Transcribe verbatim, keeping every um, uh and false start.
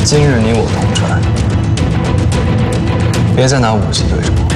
今日你我同船，别再拿武器对着我。